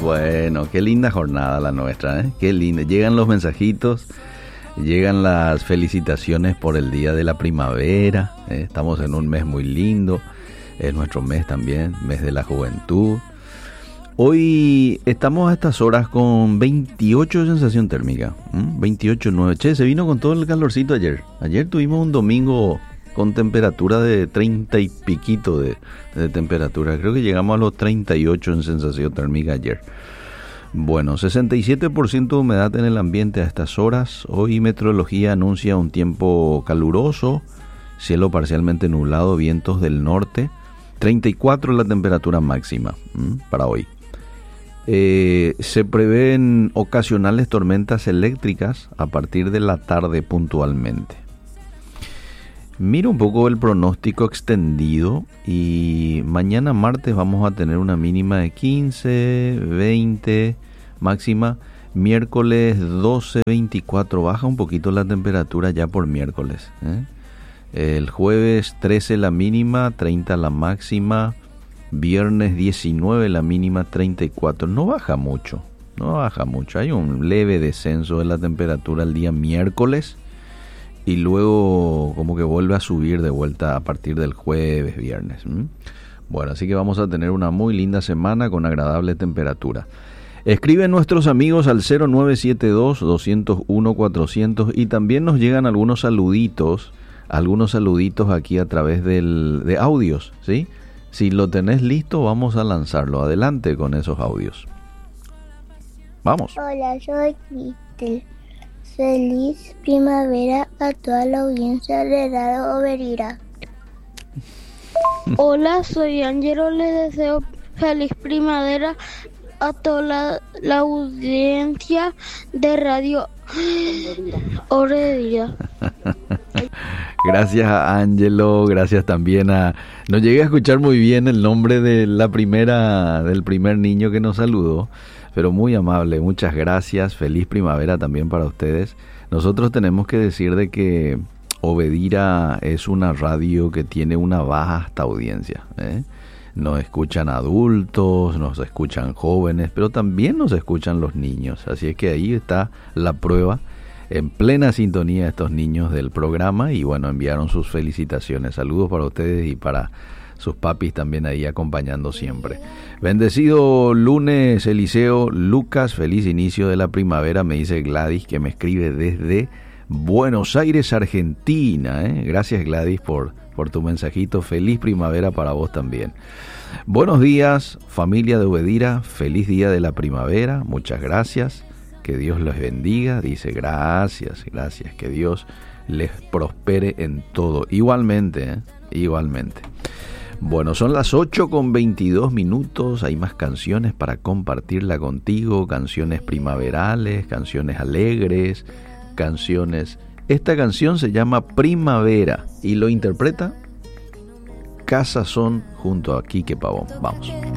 Bueno, qué linda jornada la nuestra, ¿eh? Qué linda. Llegan los mensajitos, llegan las felicitaciones por el día de la primavera, ¿eh? Estamos en un mes muy lindo, es nuestro mes también, mes de la juventud. Hoy estamos a estas horas con 28 de sensación térmica, 28,9. Che, se vino con todo el calorcito ayer. Ayer tuvimos un domingo con temperatura de 30 y piquito de temperatura. Creo que llegamos a los 38 en sensación térmica ayer. Bueno, 67% de humedad en el ambiente a estas horas. Hoy meteorología anuncia un tiempo caluroso, cielo parcialmente nublado, vientos del norte. 34 la temperatura máxima para hoy. Se prevén ocasionales tormentas eléctricas a partir de la tarde puntualmente. Mira un poco el pronóstico extendido y mañana martes vamos a tener una mínima de 15, 20, máxima. Miércoles 12, 24, baja un poquito la temperatura ya por miércoles, ¿eh? El jueves 13 la mínima, 30 la máxima. Viernes 19 la mínima, 34. No baja mucho. Hay un leve descenso de la temperatura el día miércoles y luego como que vuelve a subir de vuelta a partir del jueves, viernes. Bueno, así que vamos a tener una muy linda semana con agradable temperatura. Escriben nuestros amigos al 0972-201-400 y también nos llegan algunos saluditos aquí a través de audios, ¿sí? Si lo tenés listo, vamos a lanzarlo. Adelante con esos audios. Vamos. Hola, soy Cristel. Feliz primavera a toda la audiencia de Radio Oberira. Hola, soy Ángelo. Les deseo feliz primavera a toda la audiencia de Radio Oberira. Gracias a Ángelo, gracias también a... No llegué a escuchar muy bien el nombre de del primer niño que nos saludó, pero muy amable, muchas gracias, feliz primavera también para ustedes. Nosotros tenemos que decir de que Obedira es una radio que tiene una vasta audiencia, ¿eh? Nos escuchan adultos, nos escuchan jóvenes, pero también nos escuchan los niños, así es que ahí está la prueba. En plena sintonía estos niños del programa y bueno, enviaron sus felicitaciones. Saludos para ustedes y para sus papis también ahí acompañando siempre. Bendecido lunes, Eliseo. Lucas, feliz inicio de la primavera, me dice Gladys, que me escribe desde Buenos Aires, Argentina. Gracias Gladys por tu mensajito. Feliz primavera para vos también. Buenos días, familia de Obedira. Feliz día de la primavera. Muchas gracias. Que Dios los bendiga, dice gracias, que Dios les prospere en todo, igualmente. Bueno, son las 8:22, hay más canciones para compartirla contigo, canciones primaverales, canciones alegres, canciones... Esta canción se llama Primavera y lo interpreta Casa Son junto a Quique Pavón, vamos.